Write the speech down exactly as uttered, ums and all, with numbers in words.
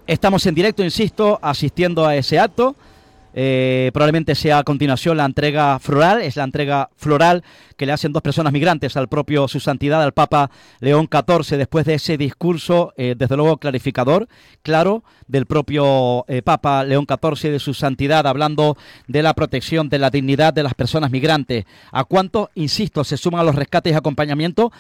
Estamos en directo, insisto, asistiendo a ese acto. Eh, probablemente sea a continuación la entrega floral, es la entrega floral que le hacen dos personas migrantes al propio Su Santidad, al Papa León catorce, después de ese discurso, eh, desde luego clarificador, claro, del propio eh, Papa León catorce, de Su Santidad, hablando de la protección, de la dignidad de las personas migrantes. ¿A cuánto, insisto, se suman a los rescates y acompañamiento